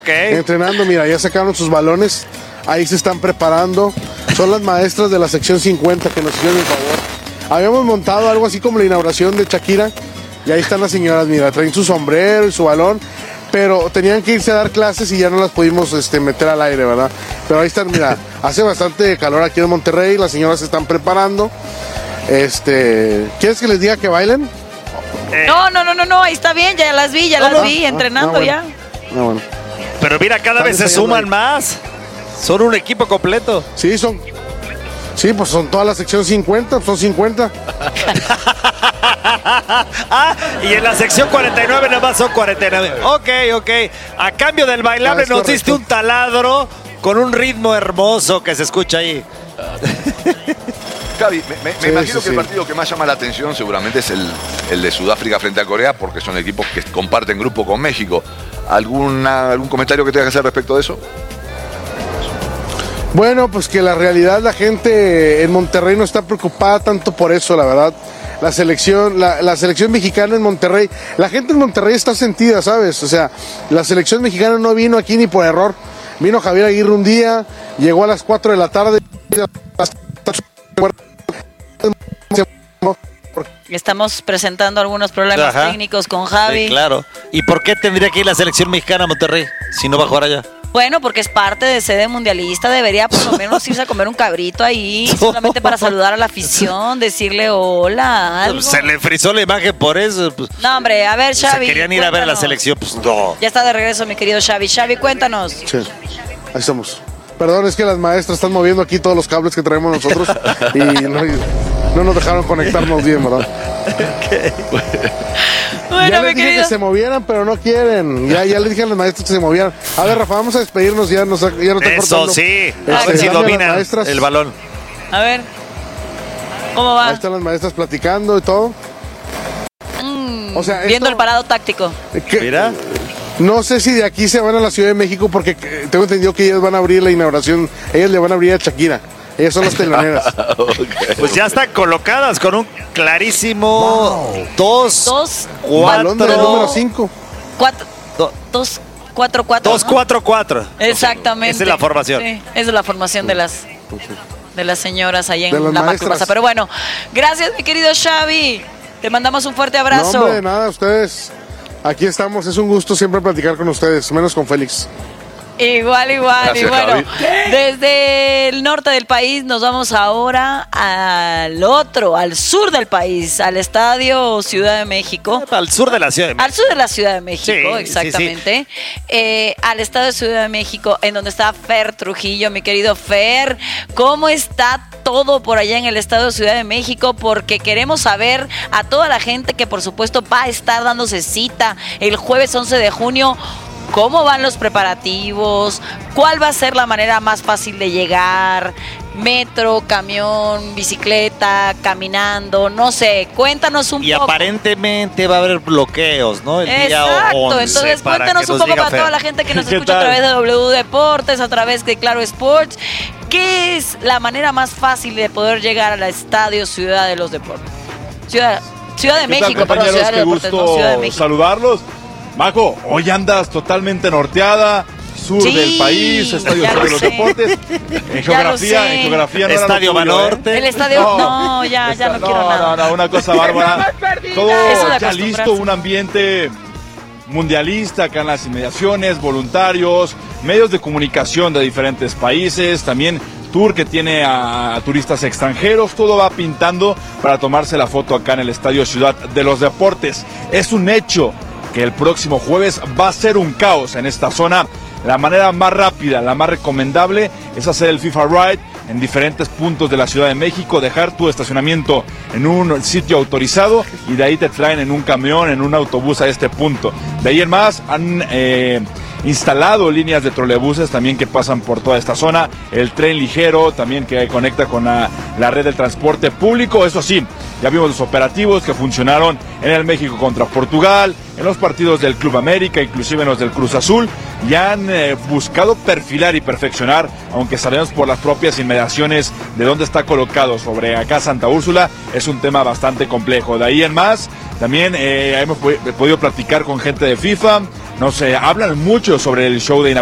Entrenando, mira, ya sacaron sus balones, ahí se están preparando. Son las maestras de la sección 50 que nos hicieron el favor. Habíamos montado algo así como la inauguración de Shakira y ahí están las señoras, mira, traen su sombrero y su balón, pero tenían que irse a dar clases y ya no las pudimos meter al aire, ¿verdad? Pero ahí están, mira, hace bastante calor aquí en Monterrey, las señoras se están preparando. ¿Quieres que les diga que bailen? No, ahí está bien, ya las vi, entrenando bueno. ya. Bueno. Pero mira, cada vez se suman más. Son un equipo completo. Sí, pues son toda la sección 50, son 50. Y en la sección 49 nada más son 49. Ok. A cambio del bailable nos diste un taladro con un ritmo hermoso que se escucha ahí. Gaby, me imagino que el partido que más llama la atención seguramente es el de Sudáfrica frente a Corea, porque son equipos que comparten grupo con México. ¿Algún comentario que tengas que hacer respecto de eso? Bueno, pues que la realidad, la gente en Monterrey no está preocupada tanto por eso, la verdad. La selección mexicana en Monterrey, la gente en Monterrey está sentida, ¿sabes? O sea, la selección mexicana no vino aquí ni por error. Vino Javier Aguirre un día, llegó a las 4 de la tarde. Estamos presentando algunos problemas técnicos con Javi. Sí, claro. ¿Y por qué tendría que ir la selección mexicana a Monterrey si no va a jugar allá? Bueno, porque es parte de sede mundialista, debería por lo menos irse a comer un cabrito ahí, solamente para saludar a la afición, decirle hola, algo. Se le frizó la imagen por eso. Pues. No, hombre, a ver, Xavi. Se querían ir a ver a la selección, pues no. Ya está de regreso, mi querido Xavi. Xavi, cuéntanos. Sí, ahí estamos. Perdón, es que las maestras están moviendo aquí todos los cables que traemos nosotros y no nos dejaron conectarnos bien, ¿verdad? Bueno, ya les dije que se movieran, pero no quieren. Ya les dije a las maestras que se movieran. A ver, Rafa, vamos a despedirnos, ya nos está cortando. Eso sí, a ver si domina el balón. A ver, ¿cómo va? Ahí están las maestras platicando y todo. O sea, viendo el parado táctico. Mira. No sé si de aquí se van a la Ciudad de México porque tengo entendido que ellas van a abrir la inauguración. Ellas le van a abrir a Shakira. Ellas son las teloneras. Pues ya están colocadas con un clarísimo 2-4. Balón del número 5. 2-4-4. 2-4-4. Exactamente. Esa es la formación. Sí, esa es la formación de las señoras ahí en la maestras. Macrosa. Pero bueno, gracias, mi querido Xavi. Te mandamos un fuerte abrazo. No, hombre, de nada, ustedes. Aquí estamos, es un gusto siempre platicar con ustedes, menos con Félix. Igual. Gracias, y bueno, Javi. desde el norte del país nos vamos ahora al sur del país, al Estadio Ciudad de México. Al sur de la Ciudad de México. Al sur de la Ciudad de México, Sí, exactamente. Al Estadio Ciudad de México, en donde está Fer Trujillo, mi querido Fer. ¿Cómo está todo por allá en el Estadio Ciudad de México? Porque queremos saber a toda la gente que por supuesto va a estar dándose cita el jueves 11 de junio. ¿Cómo van los preparativos? ¿Cuál va a ser la manera más fácil de llegar? ¿Metro, camión, bicicleta, caminando? No sé, cuéntanos un poco. Y aparentemente va a haber bloqueos, ¿no? El Exacto, día 11, entonces cuéntanos un poco para toda la gente que nos escucha a través de W Deportes, a través de Claro Sports. ¿Qué es la manera más fácil de poder llegar al Estadio Ciudad de los Deportes? Ciudad de México, perdón, Ciudad de los Deportes, no Ciudad de México. Saludarlos. Majo, hoy andas totalmente norteada, sur del país, Estadio Ciudad de los Deportes. En geografía no Estadio Banorte. El estadio, no quiero nada. No, una cosa bárbara. Todo ya acostumbrarse. listo, un ambiente mundialista acá en las inmediaciones, voluntarios, medios de comunicación de diferentes países, también tour que tiene a turistas extranjeros, todo va pintando para tomarse la foto acá en el Estadio Ciudad de los Deportes. Es un hecho que el próximo jueves va a ser un caos en esta zona. La manera más rápida, la más recomendable es hacer el FIFA Ride en diferentes puntos de la Ciudad de México, dejar tu estacionamiento en un sitio autorizado y de ahí te traen en un camión, en un autobús a este punto. De ahí en más han instalado líneas de trolebuses también que pasan por toda esta zona, el tren ligero también que conecta con la red del transporte público. Eso sí, ya vimos los operativos que funcionaron en el México contra Portugal, en los partidos del Club América, inclusive en los del Cruz Azul, y han buscado perfilar y perfeccionar, aunque sabemos por las propias inmediaciones de dónde está colocado sobre acá Santa Úrsula, es un tema bastante complejo. De ahí en más, también hemos podido platicar con gente de FIFA, no sé, hablan mucho sobre el show de